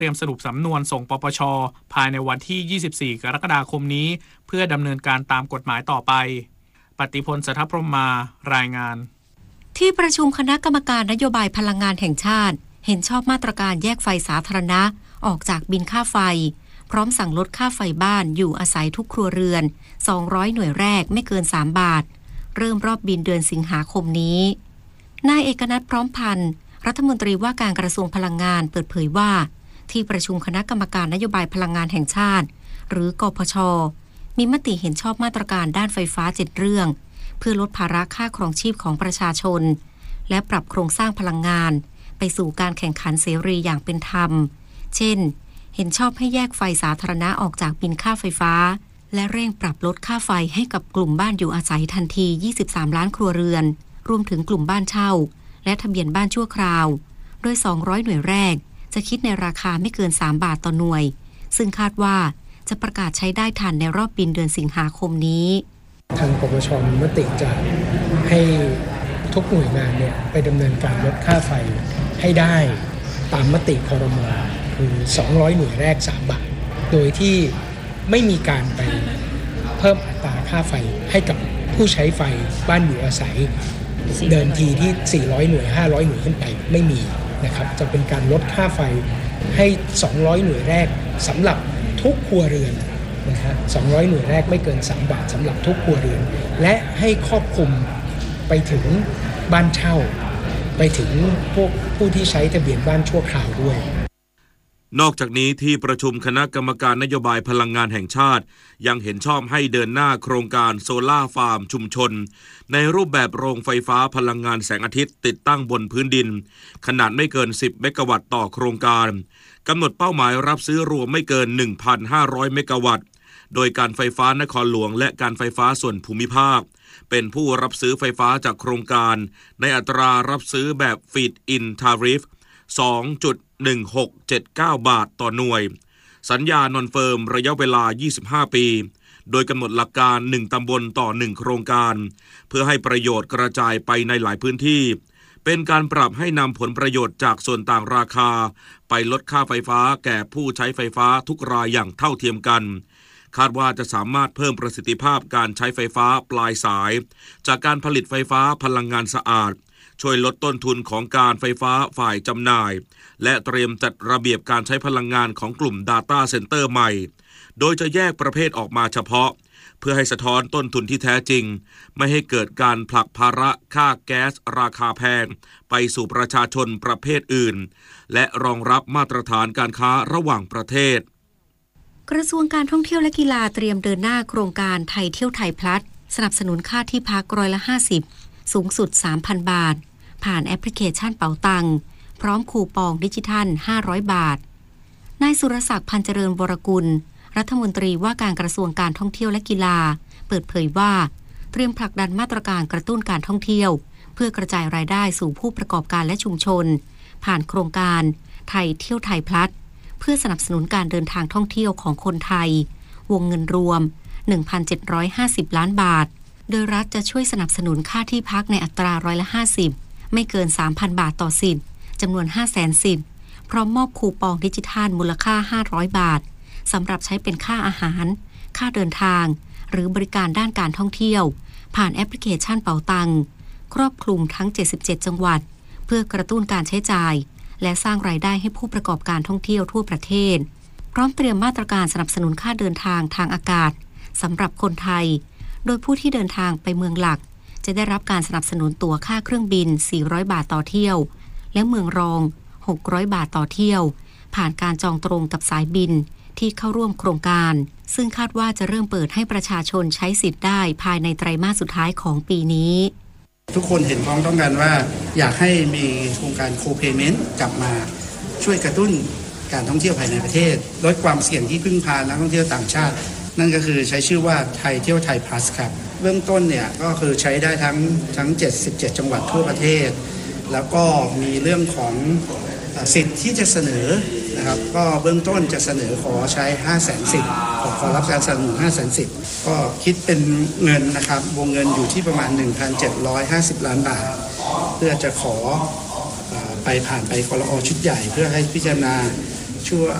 เตรียมสรุปสำนวนส่งปปช.ภายในวันที่ 24 กรกฎาคมนี้เพื่อดำเนินการตามกฎหมายต่อไปปฏิพล สัทธพรหมมารายงานที่ประชุมคณะกรรมการนโยบายพลังงานแห่งชาติเห็นชอบมาตรการแยกไฟสาธารณะออกจากบินค่าไฟพร้อมสั่งลดค่าไฟบ้านอยู่อาศัยทุกครัวเรือน200หน่วยแรกไม่เกิน3บาทเริ่มรอบบินเดือนสิงหาคมนี้นายเอกนัทพร้อมพันธ์รัฐมนตรีว่าการกระทรวงพลังงานเปิดเผยว่าที่ประชุมคณะกรรมการนโยบายพลังงานแห่งชาติหรือกพช.มีมติเห็นชอบมาตรการด้านไฟฟ้า7เรื่องเพื่อลดภาระค่าครองชีพของประชาชนและปรับโครงสร้างพลังงานไปสู่การแข่งขันเสรีอย่างเป็นธรรมเช่นเห็นชอบให้แยกไฟสาธารณะออกจากบินค่าไฟฟ้าและเร่งปรับลดค่าไฟให้กับกลุ่มบ้านอยู่อาศัยทันที23ล้านครัวเรือนรวมถึงกลุ่มบ้านเช่าและทะเบียนบ้านชั่วคราวโดย200หน่วยแรกจะคิดในราคาไม่เกิน3บาทต่อหน่วยซึ่งคาดว่าจะประกาศใช้ได้ทันในรอบบินเดือนสิงหาคมนี้ทางปปช.มีมติจะให้ทุกหน่วยงานเนี่ยไปดำเนินการลดค่าไฟให้ได้ตามมติครม.คือ200หน่วยแรก3บาทโดยที่ไม่มีการไปเพิ่มอัตราค่าไฟให้กับผู้ใช้ไฟบ้านอยู่อาศัยเดิมทีที่400หน่วย500หน่วยขึ้นไปไม่มีนะครับจะเป็นการลดค่าไฟให้200หน่วยแรกสำหรับทุกครัวเรือนนะฮะ200หน่วยแรกไม่เกิน3บาทสำหรับทุกครัวเรือนและให้ครอบคลุมไปถึงบ้านเช่าไปถึงพวกผู้ที่ใช้ทะเบียนบ้านชั่วคราวด้วยนอกจากนี้ที่ประชุมคณะกรรมการนโยบายพลังงานแห่งชาติยังเห็นชอบให้เดินหน้าโครงการโซล่าฟาร์มชุมชนในรูปแบบโรงไฟฟ้าพลังงานแสงอาทิตย์ติดตั้งบนพื้นดินขนาดไม่เกิน10เมกะวัตต์ต่อโครงการกำหนดเป้าหมายรับซื้อรวมไม่เกิน 1,500 เมกะวัตต์โดยการไฟฟ้านครหลวงและการไฟฟ้าส่วนภูมิภาคเป็นผู้รับซื้อไฟฟ้าจากโครงการในอัตรารับซื้อแบบ Feed in Tariff 2.1679 บาทต่อหน่วยสัญญานอนเฟิร์มระยะเวลา25ปีโดยกำหนดหลักการ1ตำบลต่อ1โครงการเพื่อให้ประโยชน์กระจายไปในหลายพื้นที่เป็นการปรับให้นำผลประโยชน์จากส่วนต่างราคาไปลดค่าไฟฟ้าแก่ผู้ใช้ไฟฟ้าทุกรายอย่างเท่าเทียมกันคาดว่าจะสามารถเพิ่มประสิทธิภาพการใช้ไฟฟ้าปลายสายจากการผลิตไฟฟ้าพลังงานสะอาดช่วยลดต้นทุนของการไฟฟ้าฝ่ายจำหน่ายและเตรียมจัดระเบียบการใช้พลังงานของกลุ่ม Data Center ใหม่โดยจะแยกประเภทออกมาเฉพาะเพื่อให้สะท้อนต้นทุนที่แท้จริงไม่ให้เกิดการผลักภาระค่าแก๊สราคาแพงไปสู่ประชาชนประเภทอื่นและรองรับมาตรฐานการค้าระหว่างประเทศกระทรวงการท่องเที่ยวและกีฬาเตรียมเดินหน้าโครงการไทยเที่ยวไทยพลัสสนับสนุนค่าที่พัก50%สูงสุด 3,000 บาทผ่านแอปพลิเคชันเป๋าตังพร้อมคูปองดิจิทัล500บาทนายสุรศักดิ์พันเจริญวรกุลรัฐมนตรีว่าการกระทรวงการท่องเที่ยวและกีฬาเปิดเผยว่าเตรียมผลักดันมาตรการกระตุ้นการท่องเที่ยวเพื่อกระจายรายได้สู่ผู้ประกอบการและชุมชนผ่านโครงการไทยเที่ยวไทยพลัสเพื่อสนับสนุนการเดินทางท่องเที่ยวของคนไทยวงเงินรวม 1,750 ล้านบาทโดยรัฐจะช่วยสนับสนุนค่าที่พักในอัตรา50%ไม่เกิน 3,000 บาทต่อสิทธิ์จำนวน 500,000 สิทธิ์พร้อมมอบคูปองดิจิทัลมูลค่า500บาทสำหรับใช้เป็นค่าอาหารค่าเดินทางหรือบริการด้านการท่องเที่ยวผ่านแอปพลิเคชันเป๋าตังครอบคลุมทั้ง77จังหวัดเพื่อกระตุ้นการใช้จ่ายและสร้างรายได้ให้ผู้ประกอบการท่องเที่ยวทั่วประเทศพร้อมเตรียมมาตรการสนับสนุนค่าเดินทางทางอากาศสำหรับคนไทยโดยผู้ที่เดินทางไปเมืองหลักจะได้รับการสนับสนุนตั๋วค่าเครื่องบิน400บาทต่อเที่ยวและเมืองรอง600บาทต่อเที่ยวผ่านการจองตรงกับสายบินที่เข้าร่วมโครงการซึ่งคาดว่าจะเริ่มเปิดให้ประชาชนใช้สิทธิ์ได้ภายในไตรมาสสุดท้ายของปีนี้ทุกคนเห็นพ้องต้องกันว่าอยากให้มีโครงการโคเพย์เมนต์กลับมาช่วยกระตุ้นการท่องเที่ยวภายในประเทศลดความเสี่ยงที่พึ่งพานักท่องเที่ยวต่างชาตินั่นก็คือใช้ชื่อว่าไทยเที่ยวไทยพลัสครับเบื้องต้นเนี่ยก็คือใช้ได้ทั้ง77จังหวัดทั่วประเทศแล้วก็มีเรื่องของสิทธิ์ที่จะเสนอนะครับก็เบื้องต้นจะเสนอขอใช้ 500,000 สิทธิ์ขอรับการสนับสนุน 500,000 สิทธิ์ก็คิดเป็นเงินนะครับวงเงินอยู่ที่ประมาณ 1,750 ล้านบาทเพื่อจะขอไปผ่านไปครอ.ชุดใหญ่เพื่อให้พิจารณาชั่ว